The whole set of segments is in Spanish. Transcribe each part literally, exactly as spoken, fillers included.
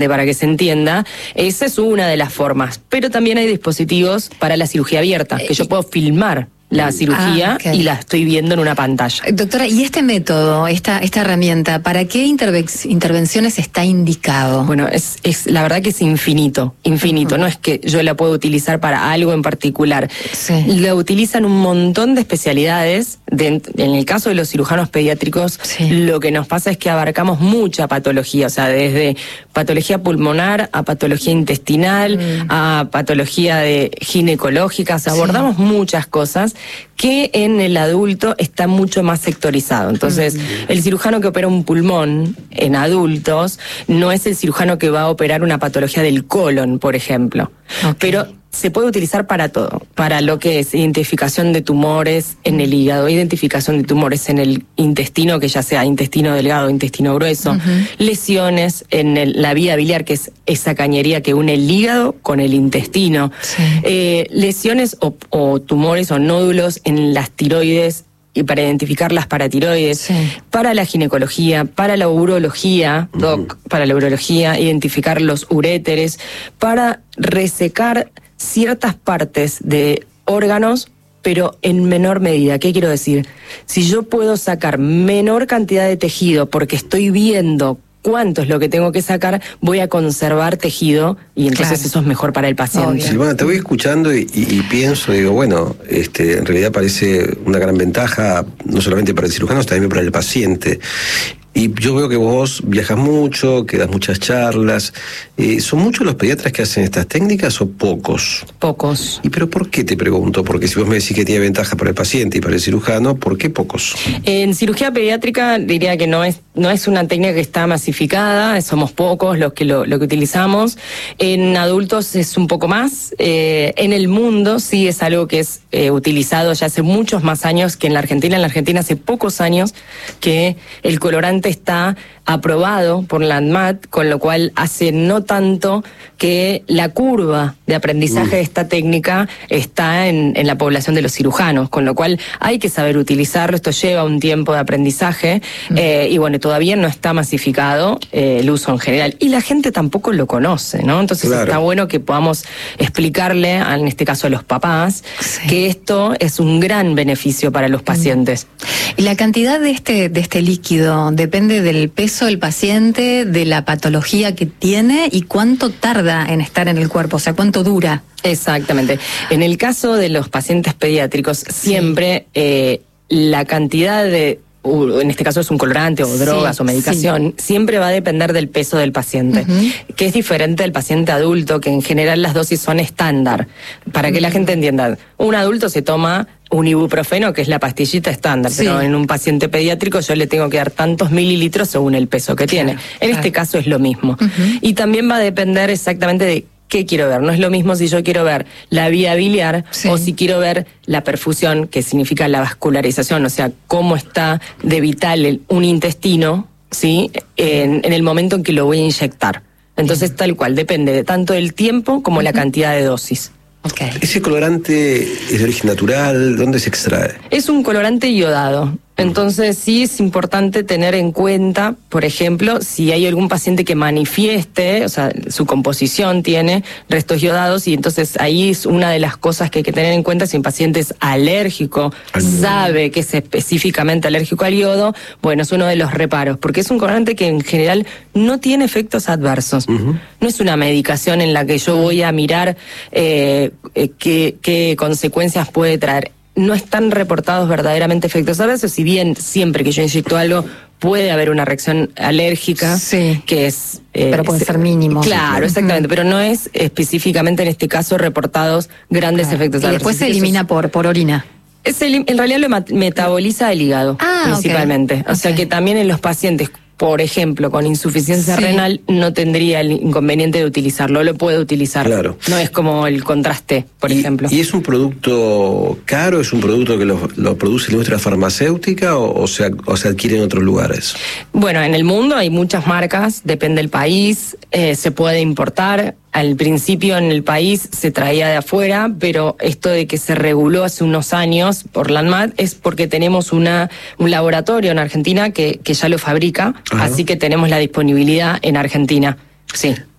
para que se entienda, esa es una de las formas. Pero también hay dispositivos para la cirugía abierta, que yo puedo filmar la cirugía ah, okay. y la estoy viendo en una pantalla. Doctora, ¿y este método, esta esta herramienta, para qué interve- intervenciones está indicado? Bueno, es, es la verdad que es infinito, infinito. Uh-huh. No es que yo la puedo utilizar para algo en particular. Sí. La utilizan un montón de especialidades. De, en el caso de los cirujanos pediátricos, sí. lo que nos pasa es que abarcamos mucha patología, o sea, desde patología pulmonar a patología intestinal, uh-huh. a patología de ginecológica, o sea, abordamos sí. muchas cosas que en el adulto está mucho más sectorizado. Entonces, uh-huh. el cirujano que opera un pulmón en adultos no es el cirujano que va a operar una patología del colon, por ejemplo. Okay. Pero se puede utilizar para todo, para lo que es identificación de tumores en el hígado, identificación de tumores en el intestino, que ya sea intestino delgado o intestino grueso, uh-huh. lesiones en el, la vía biliar, que es esa cañería que une el hígado con el intestino, sí. eh, lesiones o, o tumores o nódulos en las tiroides, y para identificar las paratiroides, sí. para la ginecología, para la urología, uh-huh. doc, para la urología, identificar los uréteres, para resecar ciertas partes de órganos, pero en menor medida. ¿Qué quiero decir? Si yo puedo sacar menor cantidad de tejido porque estoy viendo cuánto es lo que tengo que sacar, voy a conservar tejido y entonces claro. eso es mejor para el paciente. Silvana, te voy escuchando y, y, y pienso, digo, bueno, este, en realidad parece una gran ventaja, no solamente para el cirujano, sino también para el paciente. Y yo veo que vos viajas mucho, que das muchas charlas. Eh, ¿Son muchos los pediatras que hacen estas técnicas o pocos? Pocos. ¿Y pero por qué, te pregunto? Porque si vos me decís que tiene ventaja para el paciente y para el cirujano, ¿por qué pocos? En cirugía pediátrica diría que no es no es una técnica que está masificada, somos pocos los que lo, lo que utilizamos. En adultos es un poco más. Eh, en el mundo sí es algo que es eh, utilizado ya hace muchos más años que en la Argentina. En la Argentina hace pocos años que el colorante está aprobado por la ANMAT, con lo cual hace no tanto que la curva de aprendizaje mm. de esta técnica está en, en la población de los cirujanos, con lo cual hay que saber utilizarlo. Esto lleva un tiempo de aprendizaje mm. eh, y bueno, todavía no está masificado eh, el uso en general. Y la gente tampoco lo conoce, ¿no? Entonces claro. está bueno que podamos explicarle, en este caso a los papás, sí. que esto es un gran beneficio para los pacientes. ¿Y la cantidad de este, de este líquido depende del peso del paciente, de la patología que tiene y cuánto tarda en estar en el cuerpo? O sea, ¿cuánto dura? Exactamente. En el caso de los pacientes pediátricos, siempre sí. eh, la cantidad de... en este caso es un colorante o drogas sí, o medicación, sí. siempre va a depender del peso del paciente, uh-huh. que es diferente del paciente adulto, que en general las dosis son estándar. Para uh-huh. que la gente entienda, un adulto se toma un ibuprofeno, que es la pastillita estándar, sí. pero en un paciente pediátrico yo le tengo que dar tantos mililitros según el peso que claro, tiene. En claro. este caso es lo mismo. Uh-huh. Y también va a depender exactamente de ¿qué quiero ver? No es lo mismo si yo quiero ver la vía biliar sí. o si quiero ver la perfusión, que significa la vascularización, o sea, cómo está de vital el, un intestino, ¿sí? En, en el momento en que lo voy a inyectar. Entonces, Bien. tal cual, depende de tanto del tiempo como uh-huh. la cantidad de dosis. Okay. ¿Ese colorante es de origen natural? ¿Dónde se extrae? Es un colorante iodado. Entonces sí es importante tener en cuenta, por ejemplo, si hay algún paciente que manifieste, o sea, su composición tiene restos iodados, y entonces ahí es una de las cosas que hay que tener en cuenta. Si un paciente es alérgico, Al... sabe que es específicamente alérgico al yodo, bueno, es uno de los reparos, porque es un colorante que en general no tiene efectos adversos. Uh-huh. No es una medicación en la que yo voy a mirar eh, eh, qué, qué consecuencias puede traer. No están reportados verdaderamente efectos adversos, si bien siempre que yo inyecto algo puede haber una reacción alérgica, sí. que es... Eh, pero puede ser mínimo. Claro, exactamente, uh-huh. pero no es específicamente en este caso reportados grandes claro. efectos adversos. Y después se elimina por, por orina. Es el, en realidad lo metaboliza el hígado, ah, principalmente. Okay. O sea okay. que también en los pacientes, por ejemplo, con insuficiencia sí. renal, no tendría el inconveniente de utilizarlo, lo puede utilizar. Claro. No es como el contraste, por y, ejemplo. ¿Y es un producto caro? ¿Es un producto que lo, lo produce la industria farmacéutica o, o, se, o se adquiere en otros lugares? Bueno, en el mundo hay muchas marcas, depende del país, eh, se puede importar. Al principio en el país se traía de afuera, pero esto de que se reguló hace unos años por la ANMAT es porque tenemos una un laboratorio en Argentina que, que ya lo fabrica, Ajá. así que tenemos la disponibilidad en Argentina. Sí.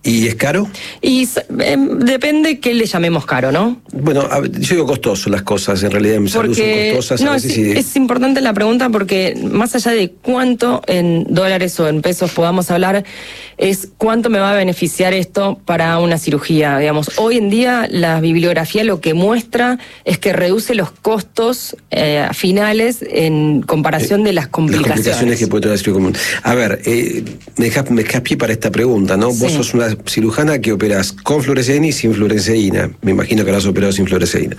¿Y es caro? Y eh, depende qué le llamemos caro, ¿no? Bueno, a, yo digo costoso las cosas, en realidad en salud son costosas. No, a es, veces, es importante la pregunta porque más allá de cuánto en dólares o en pesos podamos hablar, es cuánto me va a beneficiar esto para una cirugía. Digamos, hoy en día la bibliografía lo que muestra es que reduce los costos eh, finales en comparación eh, de las complicaciones. Las complicaciones que puede tener la cirugía común. A ver, eh, me dejas me dejas pie para esta pregunta, ¿no? Sí. Vos sos una cirujana que operás con fluoresceína y sin fluoresceína. Me imagino que habrás operado sin fluoresceína.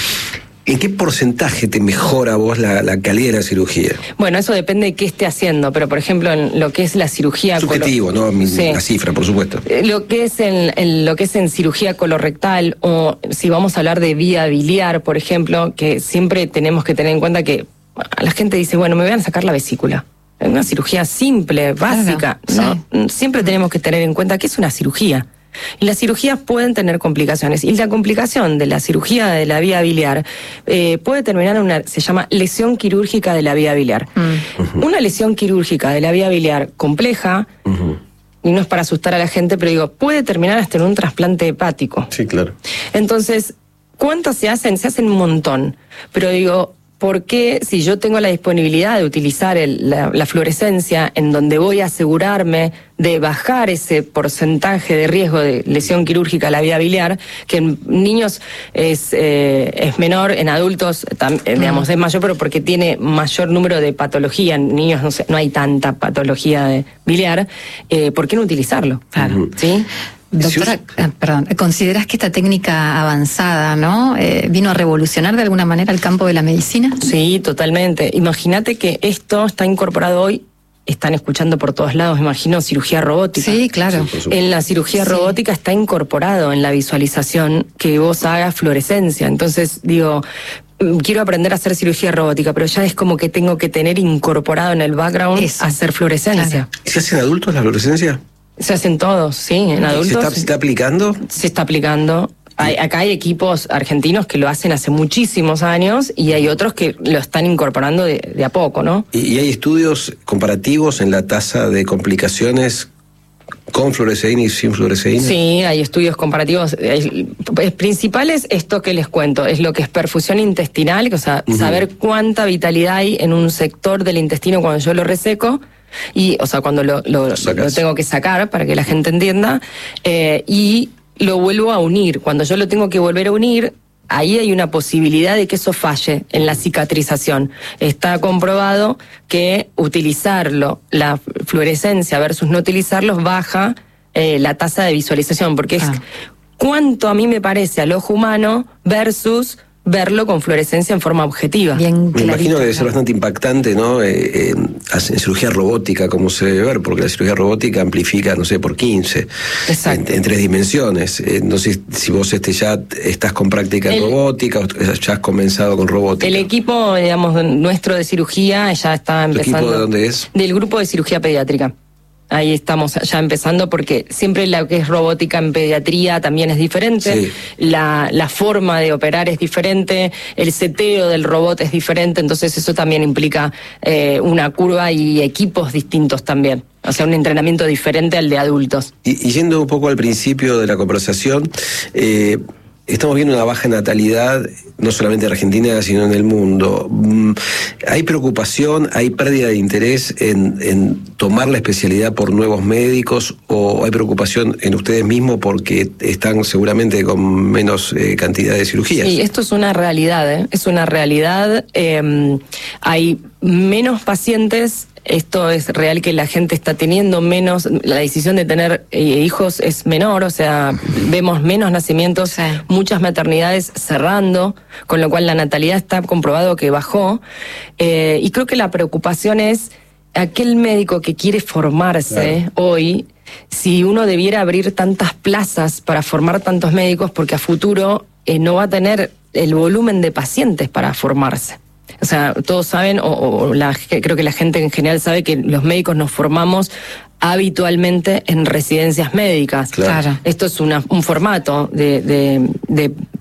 ¿En qué porcentaje te mejora a vos la, la calidad de la cirugía? Bueno, eso depende de qué esté haciendo, pero por ejemplo en lo que es la cirugía... Subjetivo, ¿no? Mi, sí. La cifra, por supuesto. Lo que es en, en lo que es en cirugía colorectal, o si vamos a hablar de vía biliar, por ejemplo, que siempre tenemos que tener en cuenta que la gente dice, bueno, me van a sacar la vesícula. Una cirugía simple, básica, claro, ¿no? Sí. Siempre tenemos que tener en cuenta que es una cirugía. Y las cirugías pueden tener complicaciones. Y la complicación de la cirugía de la vía biliar eh, puede terminar en una, se llama lesión quirúrgica de la vía biliar. Mm. Uh-huh. Una lesión quirúrgica de la vía biliar compleja, uh-huh. y no es para asustar a la gente, pero digo, puede terminar hasta en un trasplante hepático. Sí, claro. Entonces, ¿cuántos se hacen? Se hacen un montón. Pero digo, ¿por qué si yo tengo la disponibilidad de utilizar el, la, la fluorescencia en donde voy a asegurarme de bajar ese porcentaje de riesgo de lesión quirúrgica a la vía biliar, que en niños es, eh, es menor, en adultos tam, eh, digamos es mayor, pero porque tiene mayor número de patología, en niños no sé, no hay tanta patología de biliar, eh, ¿por qué no utilizarlo? Claro. Uh-huh. ¿Sí? Doctora, perdón, ¿considerás que esta técnica avanzada, ¿no? Eh, vino a revolucionar de alguna manera el campo de la medicina? Sí, totalmente. Imagínate que esto está incorporado hoy, están escuchando por todos lados, imagino, cirugía robótica. Sí, claro. Sí, en la cirugía sí. robótica está incorporado en la visualización que vos hagas fluorescencia. Entonces, digo, quiero aprender a hacer cirugía robótica, pero ya es como que tengo que tener incorporado en el background Eso. hacer fluorescencia. Claro. ¿Se hace en adultos la fluorescencia? Se hacen todos, sí, en adultos. ¿Se está, se está aplicando? Se está aplicando. Hay, acá hay equipos argentinos que lo hacen hace muchísimos años y hay otros que lo están incorporando de, de a poco, ¿no? ¿Y, y hay estudios comparativos en la tasa de complicaciones con fluoresceína y sin fluoresceína? Sí, hay estudios comparativos. El, el principal es esto que les cuento, es lo que es perfusión intestinal, o sea, uh-huh. saber cuánta vitalidad hay en un sector del intestino cuando yo lo reseco. Y, o sea, cuando lo, lo, lo tengo que sacar para que la gente entienda, eh, y lo vuelvo a unir. Cuando yo lo tengo que volver a unir, ahí hay una posibilidad de que eso falle en la cicatrización. Está comprobado que utilizarlo, la fluorescencia versus no utilizarlos, baja eh, la tasa de visualización, porque ah. es cuánto a mí me parece al ojo humano versus verlo con fluorescencia en forma objetiva. Bien me imagino que debe ser bastante impactante, ¿no? Eh, eh, en cirugía robótica, como se debe ver, porque la cirugía robótica amplifica, no sé, por quince. Exacto. En, en tres dimensiones. Eh, no sé si vos este ya estás con práctica en robótica o ya has comenzado con robótica. El equipo, digamos, nuestro de cirugía ya está empezando. ¿El equipo de dónde es? Del grupo de cirugía pediátrica. Ahí estamos ya empezando porque siempre lo que es robótica en pediatría también es diferente, sí. la, la forma de operar es diferente, el seteo del robot es diferente, entonces eso también implica eh, una curva y equipos distintos también. O sea, un entrenamiento diferente al de adultos. Y, y yendo un poco al principio de la conversación, eh, estamos viendo una baja natalidad, no solamente en Argentina, sino en el mundo. ¿Hay preocupación, hay pérdida de interés en, en tomar la especialidad por nuevos médicos, o hay preocupación en ustedes mismos porque están seguramente con menos eh, cantidad de cirugías? Sí, esto es una realidad, ¿eh? Es una realidad. Eh, hay menos pacientes. Esto es real, que la gente está teniendo menos, la decisión de tener eh, hijos es menor, o sea, vemos menos nacimientos, sí. muchas maternidades cerrando, con lo cual la natalidad está comprobado que bajó, eh, y creo que la preocupación es aquel médico que quiere formarse claro. hoy, si uno debiera abrir tantas plazas para formar tantos médicos, porque a futuro eh, no va a tener el volumen de pacientes para formarse. O sea, todos saben, o, o la, creo que la gente en general sabe que los médicos nos formamos habitualmente en residencias médicas. Claro. Esto es una, un formato de, de, de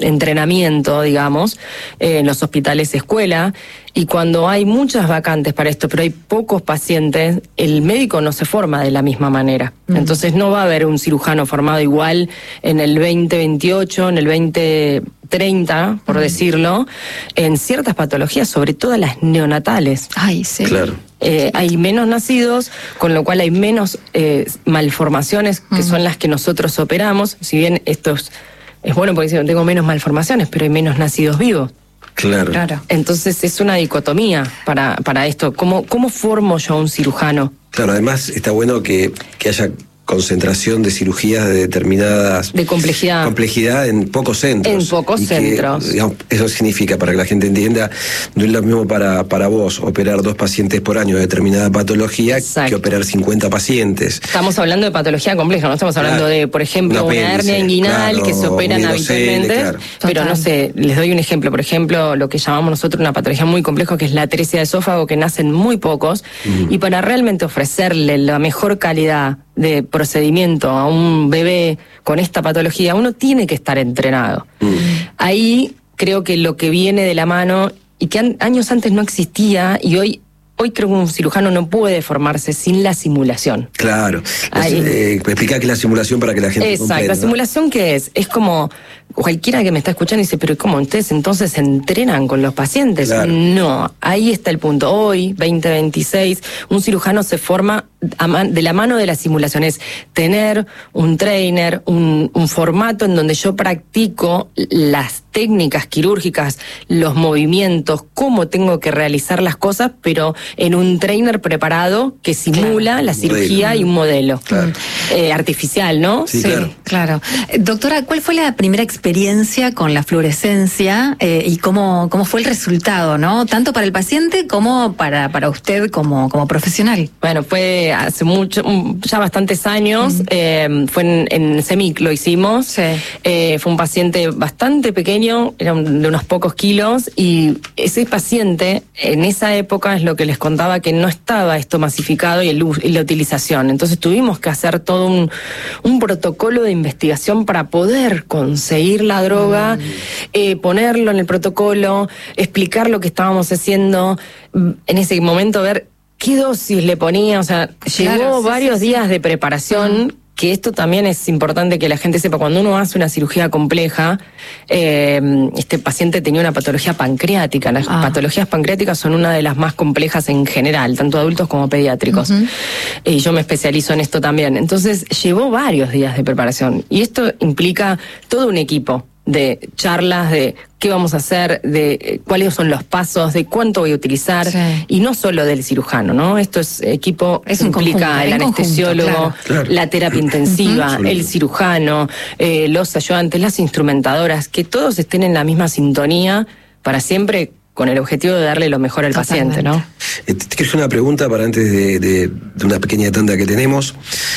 entrenamiento, digamos, eh, en los hospitales escuela, y cuando hay muchas vacantes para esto, pero hay pocos pacientes, el médico no se forma de la misma manera. Mm. Entonces no va a haber un cirujano formado igual en el veinte veintiocho, en el veinte treinta, por mm. decirlo, en ciertas patologías, sobre todo las neonatales. Ay, sí. Claro. Eh, hay menos nacidos, con lo cual hay menos eh, malformaciones, que mm. son las que nosotros operamos. Si bien esto es, es bueno porque tengo menos malformaciones, pero hay menos nacidos vivos. Claro. claro. Entonces es una dicotomía para, para esto. ¿Cómo, ¿Cómo formo yo a un cirujano? Claro, además está bueno que, que haya concentración de cirugías de determinadas... De complejidad. Complejidad en pocos centros. En pocos y centros. Que, digamos, eso significa, para que la gente entienda, no es lo mismo para, para vos operar dos pacientes por año de determinada patología. Exacto. Que operar cincuenta pacientes. Estamos hablando de patología compleja, no estamos hablando claro. de, por ejemplo, una, una hernia inguinal, claro, que se operan habitualmente. Claro. Pero no sé, les doy un ejemplo. Por ejemplo, lo que llamamos nosotros una patología muy compleja, que es la atresia de esófago, que nacen muy pocos. Uh-huh. Y para realmente ofrecerle la mejor calidad de procedimiento a un bebé con esta patología, uno tiene que estar entrenado. Mm. Ahí creo que lo que viene de la mano, y que an- años antes no existía, y hoy Hoy creo que un cirujano no puede formarse sin la simulación. Claro. Eh, explicar qué es la simulación para que la gente Exacto. comprenda. ¿La simulación qué es? Es como cualquiera que me está escuchando dice, pero ¿cómo ustedes entonces se entrenan con los pacientes? Claro. No, ahí está el punto. Hoy, veinte veintiséis, un cirujano se forma de la mano de la simulación. Es tener un trainer, un, un formato en donde yo practico las técnicas quirúrgicas, los movimientos, cómo tengo que realizar las cosas, pero en un trainer preparado que simula claro. la cirugía modelo. Y un modelo claro. eh, artificial, ¿no? Sí, sí claro. claro. Doctora, ¿cuál fue la primera experiencia con la fluorescencia eh, y cómo, cómo fue el resultado, ¿no? Tanto para el paciente como para, para usted como, como profesional. Bueno, fue hace mucho, ya bastantes años, mm. eh, fue en, en CEMIC lo hicimos, sí. eh, fue un paciente bastante pequeño, era un, de unos pocos kilos, y ese paciente en esa época es lo que les contaba, que no estaba esto masificado y, el, y la utilización. Entonces tuvimos que hacer todo un, un protocolo de investigación para poder conseguir la droga, mm. eh, ponerlo en el protocolo, explicar lo que estábamos haciendo, en ese momento ver qué dosis le ponía, o sea, claro, llevó sí, varios sí, días sí. de preparación, uh-huh. que esto también es importante que la gente sepa. Cuando uno hace una cirugía compleja, eh, este paciente tenía una patología pancreática. Las ah. patologías pancreáticas son una de las más complejas en general, tanto adultos como pediátricos. Uh-huh. Y yo me especializo en esto también. Entonces, llevó varios días de preparación. Y esto implica todo un equipo de charlas, de qué vamos a hacer, de eh, cuáles son los pasos, de cuánto voy a utilizar, sí. y no solo del cirujano, ¿no? Esto es equipo, es implica conjunto, el anestesiólogo, claro. Claro. la terapia intensiva, uh-huh. el cirujano, eh, los ayudantes, las instrumentadoras, que todos estén en la misma sintonía para siempre con el objetivo de darle lo mejor al Totalmente. Paciente, ¿no? Eh, te quiero hacer una pregunta para antes de, de, de una pequeña tanda que tenemos.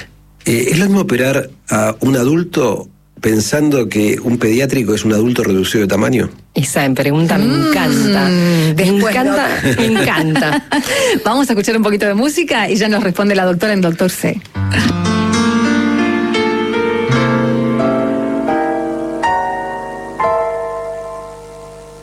Eh, ¿Es lo mismo operar a un adulto pensando que un pediátrico es un adulto reducido de tamaño? Esa pregunta me encanta. Mm, me encanta, no. me encanta. Vamos a escuchar un poquito de música y ya nos responde la doctora en Doctor C.